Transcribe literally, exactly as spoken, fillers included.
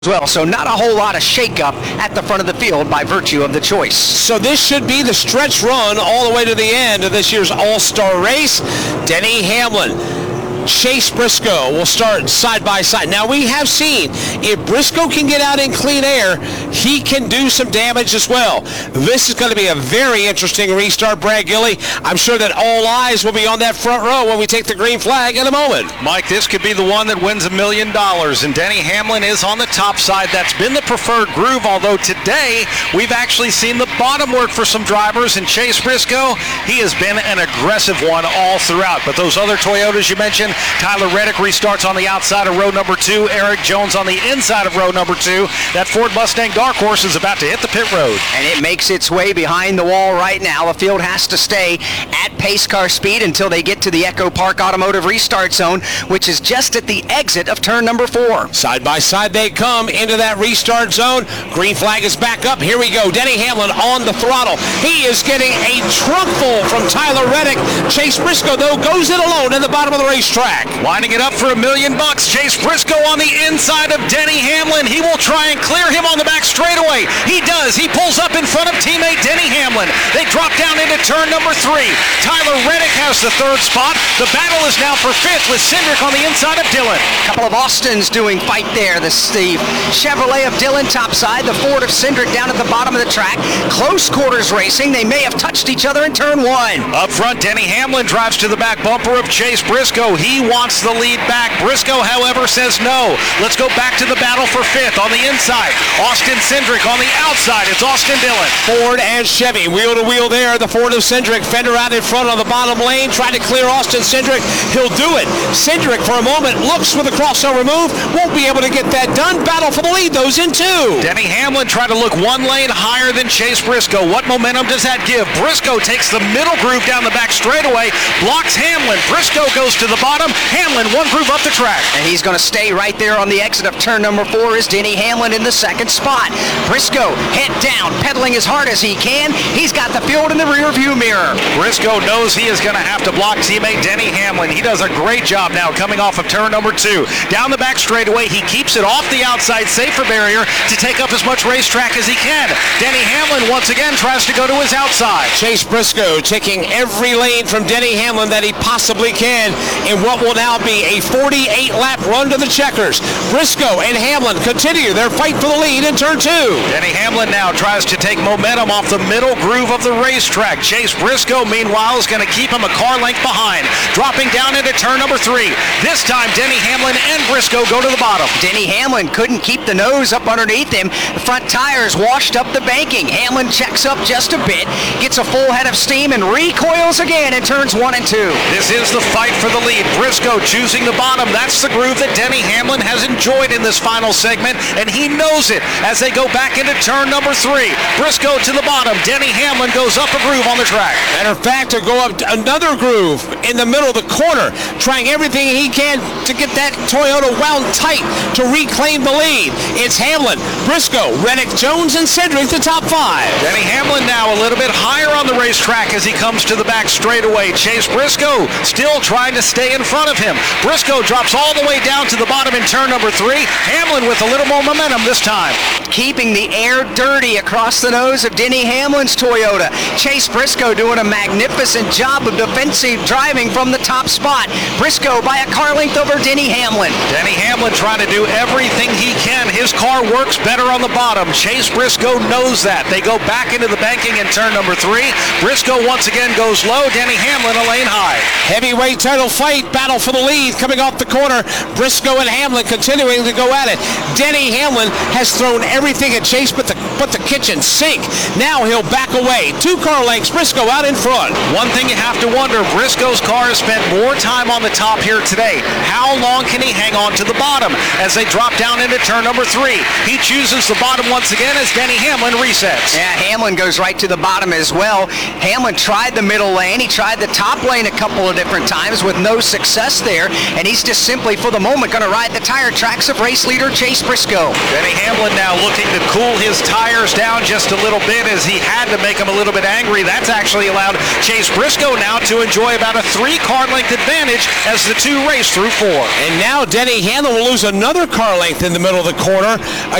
as well, so not a whole lot of shakeup at the front of the field by virtue of the choice. So this should be the stretch run all the way to the end of this year's All-Star race. Denny Hamlin, Chase Briscoe will start side by side. Now we have seen if Briscoe can get out in clean air, he can do some damage as well. This is going to be a very interesting restart, Brad Gilly. I'm sure that all eyes will be on that front row when we take the green flag in a moment. Mike, this could be the one that wins a million dollars, and Denny Hamlin is on the top side. That's been the preferred groove, although today we've actually seen the bottom work for some drivers, and Chase Briscoe, he has been an aggressive one all throughout. But those other Toyotas you mentioned, Tyler Reddick restarts on the outside of row number two. Eric Jones on the inside of row number two. That Ford Mustang Dark Horse is about to hit the pit road. And it makes its way behind the wall right now. The field has to stay at pace car speed until they get to the Echo Park Automotive restart zone, which is just at the exit of turn number four. Side by side they come into that restart zone. Green flag is back up. Here we go. Denny Hamlin on the throttle. He is getting a trunkful from Tyler Reddick. Chase Briscoe, though, goes it alone in the bottom of the racetrack. Lining it up for a million bucks. Chase Briscoe on the inside of Denny Hamlin. He will try and clear him on the back straightaway. He does. He pulls up in front of teammate Denny Hamlin. They drop down into turn number three. Tyler Reddick has the third spot. The battle is now for fifth with Cindric on the inside of Dillon. A couple of Austins doing fight there. The Steve Chevrolet of Dillon topside, the Ford of Cindric down at the bottom of the track. Close quarters racing. They may have touched each other in turn one. Up front, Denny Hamlin drives to the back bumper of Chase Briscoe. He wants the lead back. Briscoe, however, says no. Let's go back to the battle for fifth on the inside. Austin Cindric on the outside. It's Austin Dillon. Ford and Chevy, wheel to wheel there. The Ford of Cindric, fender out in front on the bottom lane, trying to clear Austin Cindric. He'll do it. Cindric, for a moment, looks for the crossover move. Won't be able to get that done. Battle for the lead, those in two. Denny Hamlin trying to look one lane higher than Chase Briscoe. What momentum does that give? Briscoe takes the middle groove down the back straightaway, blocks Hamlin. Briscoe goes to the bottom. Hamlin one groove up the track. And he's going to stay right there on the exit of turn number four is Denny Hamlin in the second spot. Briscoe head down, pedaling as hard as he can. He's got the field in the rear view mirror. Briscoe knows he is going to have to block teammate Denny Hamlin. He does a great job now coming off of turn number two. Down the back straightaway, he keeps it off the outside safer barrier to take up as much racetrack as he can. Denny Hamlin once again tries to go to his outside. Chase Briscoe taking every lane from Denny Hamlin that he possibly can in what will now be a forty-eight lap run to the checkers. Briscoe and Hamlin continue their fight for the lead in turn two. Denny Hamlin now tries to take momentum off the middle groove of the racetrack. Chase Briscoe, meanwhile, is going to keep him a car length behind. Dropping down into turn number three. This time, Denny Hamlin and Briscoe go to the bottom. Denny Hamlin couldn't keep the nose up underneath him. The front tires washed up the banking. Hamlin checks up just a bit, gets a full head of steam, and recoils again in turns one and two. This is the fight for the lead. Briscoe choosing the bottom. That's the groove that Denny Hamlin has enjoyed in this final segment, and he knows it as they go back into turn number three. Briscoe to the bottom. Denny Hamlin goes up a groove on the track. Matter of fact, to go up another groove in the middle of the corner, trying everything he can to get that Toyota wound tight to reclaim the lead. It's Hamlin, Briscoe, Reddick, Jones, and Cindric, the top five. Denny Hamlin now a little bit higher on the racetrack as he comes to the back straightaway. Chase Briscoe still trying to stay in front of him. Briscoe drops all the way down to the bottom in turn number three. Hamlin with a little more momentum this time. Keeping the air dirty across the nose of Denny Hamlin's Toyota. Chase Briscoe doing a magnificent job of defensive driving from the top spot. Briscoe by a car length over Denny Hamlin. Denny Hamlin trying to do everything he can. His car works better on the bottom. Chase Briscoe knows that. They go back into the banking in turn number three. Briscoe once again goes low. Denny Hamlin a lane high. Heavyweight title fight, battle for the lead coming off the corner. Briscoe and Hamlin continuing to go at it. Denny Hamlin has thrown everything at Chase but the, but the kitchen sink. Now he'll back away. Two car lengths, Briscoe out in front. One thing you have to wonder, Briscoe's car has spent more time on the top here today. How long can he hang on to the bottom as they drop down into turn number three? He chooses the bottom once again as Denny Hamlin resets. Yeah, Hamlin goes right to the bottom as well. Hamlin tried the middle lane. He tried the top lane a couple of different times with no success. success there, and he's just simply, for the moment, going to ride the tire tracks of race leader Chase Briscoe. Denny Hamlin now looking to cool his tires down just a little bit, as he had to make him a little bit angry. That's actually allowed Chase Briscoe now to enjoy about a three car length advantage as the two race through four. And now Denny Hamlin will lose another car length in the middle of the corner.